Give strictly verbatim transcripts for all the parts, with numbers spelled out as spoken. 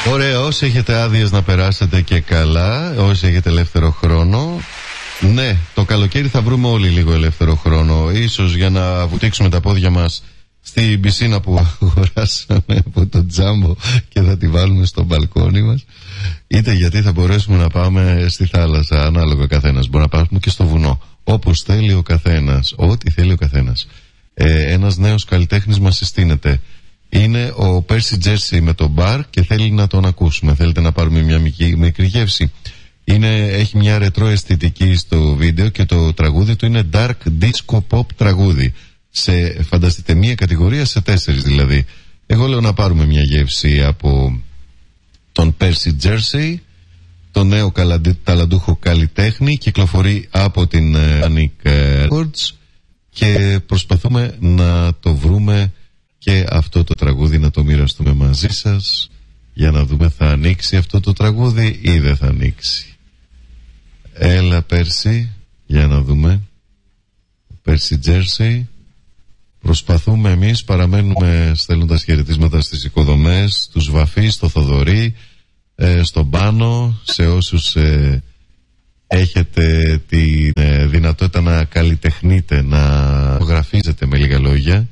Ωραία, όσοι έχετε άδειες να περάσετε και καλά, όσοι έχετε ελεύθερο χρόνο. Ναι, το καλοκαίρι θα βρούμε όλοι λίγο ελεύθερο χρόνο. Ίσως για να βουτήξουμε τα πόδια μας στην πισίνα που αγοράσαμε από το Τζάμπο και θα τη βάλουμε στο μπαλκόνι μας. Είτε γιατί θα μπορέσουμε να πάμε στη θάλασσα, ανάλογα ο καθένας. Μπορεί να πάμε και στο βουνό, όπως θέλει ο καθένας, ό,τι θέλει ο καθένας. ε, Ένας νέος καλλιτέχνης μας συστήνεται. Είναι ο Percy Jersey με το μπαρ και θέλει να τον ακούσουμε. Θέλετε να πάρουμε μια μικρή, μικρή γεύση? Είναι, έχει μια ρετρό αισθητική στο βίντεο και το τραγούδι του είναι dark disco pop τραγούδι. Σε, φανταστείτε, μια κατηγορία σε τέσσερις δηλαδή. Εγώ λέω να πάρουμε μια γεύση από τον Percy Jersey, τον νέο ταλαντούχο καλλιτέχνη. Κυκλοφορεί από την Panic Records και προσπαθούμε να το βρούμε και αυτό το τραγούδι να το μοιραστούμε μαζί σας, για να δούμε θα ανοίξει αυτό το τραγούδι ή δεν θα ανοίξει. Έλα Πέρσι, για να δούμε. Percy Jersey. Προσπαθούμε εμείς, παραμένουμε στέλνοντας χαιρετίσματα στις οικοδομές, στους Βαφείς, στο Θοδωρή, ε, στον Πάνο, σε όσους ε, έχετε τη ε, δυνατότητα να καλλιτεχνείτε, να γραφίζετε με λίγα λόγια.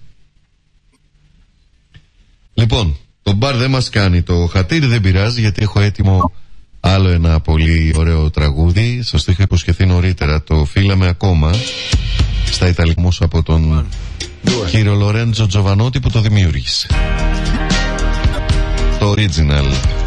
Λοιπόν, το μπαρ δεν μας κάνει, το χατήρι δεν πειράζει, γιατί έχω έτοιμο άλλο ένα πολύ ωραίο τραγούδι. Σας το είχα υποσχεθεί νωρίτερα, το Φύλαμε ακόμα, στα Ιταλικά όμως από τον κύριο Λορέντζο Τζοβανότη που το δημιούργησε. Το original.